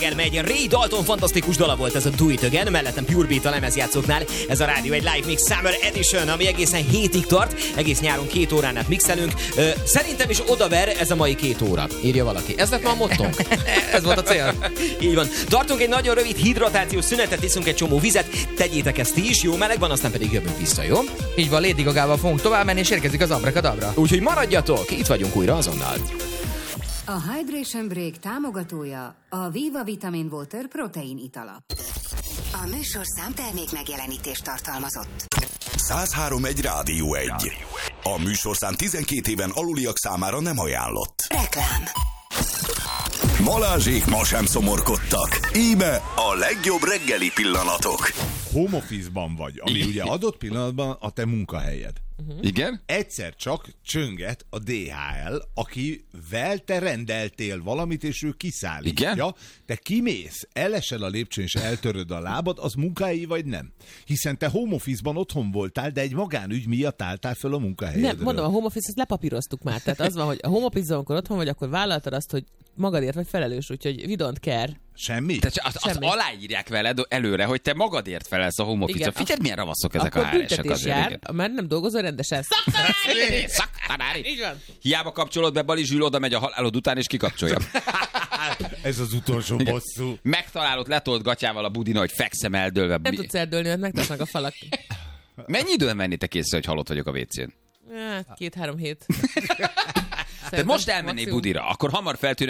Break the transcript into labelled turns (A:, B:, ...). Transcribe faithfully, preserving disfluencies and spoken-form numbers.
A: Megy. Ray Dalton fantasztikus dala volt ez a Do It Again, mellettem Pure Beat a lemezjátszóknál. Ez a rádió egy Live Mix Summer Edition, ami egészen hétig tart, egész nyáron két órán át mixelünk. Ö, szerintem is odaver ez a mai két óra, írja valaki. Ez lett ma a mottónk.
B: Ez volt a cél.
A: Így van. Tartunk egy nagyon rövid hidratációs szünetet, iszunk egy csomó vizet, tegyétek ezt ti is, jó meleg van, aztán pedig jövünk vissza, jó?
B: Így van, Lady Gagával fogunk tovább menni, és érkezik az Abrakadabra.
A: Úgyhogy maradjatok, itt vagyunk újra azonnal.
C: A Hydration Break támogatója a Viva Vitamin Water protein itala. A műsorszám termék megjelenítést tartalmazott.
D: száz három egy Rádió egy. A műsorszám tizenkét éven aluliak számára nem ajánlott.
C: Reklám.
D: Balázsék ma sem szomorkodtak. Íme a legjobb reggeli pillanatok.
E: Home office-ban vagy, ami ugye adott pillanatban a te munkahelyed.
F: Uh-huh. Igen?
E: Egyszer csak csönget a dé há el, akivel te rendeltél valamit, és ő kiszállítja.
F: Igen?
E: Te kimész, elesel a lépcsőn, és eltöröd a lábad, az munkahelyi vagy nem? Hiszen te home office-ban otthon voltál, de egy magánügy miatt álltál föl a munkahelyedről.
G: Nem, mondom, a home office-t lepapíroztuk már. Tehát az van, hogy a home office-ban, amikor otthon vagy, akkor vállaltad azt, hogy magadért vagy felelős, úgyhogy we don't care.
E: Semmi?
F: Tehát azt, azt aláírják veled előre, hogy te magadért felelsz a home office-ra. Figyeld, milyen ravaszok ezek a há er esek azért.
G: Jár, mert nem dolgozol rendesen. Szaktanári! Szaktanári! Így van.
F: Hiába kapcsolod be, Bali Zsül oda megy a halálod után, és kikapcsolja.
E: Ez az utolsó bosszú.
F: Megtalálod letolt gatyával a budina, hogy fekszem eldőlve.
G: Nem tudsz eldőlni, mert megtesznek a falak.
F: Mennyi időn vennétek észre, hogy halott vagyok a vécén?
G: Hát, két-három hét.
F: Tehát most elmennék budira, akkor hamar feltűnő,